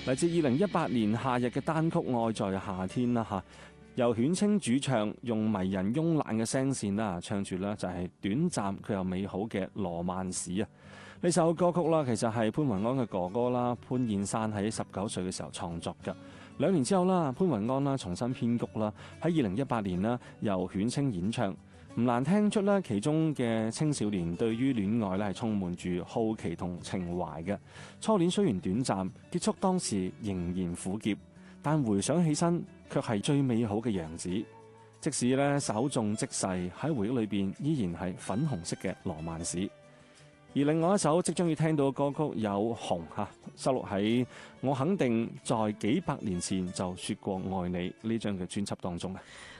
嚟自2018年夏日嘅單曲《愛在夏天》啦嚇，由犬青主唱用迷人慵懶嘅聲線啦，唱住咧就係短暫卻又美好嘅羅曼史啊！呢首歌曲啦，其實係潘雲安嘅哥哥啦潘燕山喺19歲嘅時候創作嘅。2年之後啦，潘雲安啦重新編曲啦，喺2018年啦由犬青演唱。唔難聽出啦，其中嘅青少年對於戀愛咧係充滿住好奇同情懷嘅。初戀雖然短暫，結束當時仍然苦澀，但回想起身卻係最美好嘅樣子。即使咧稍縱即逝，喺回憶裏邊依然係粉紅色嘅羅曼史。而另外一首即將要聽到嘅歌曲有《紅》收錄喺我肯定在幾百年前就說過愛你呢張嘅專輯當中。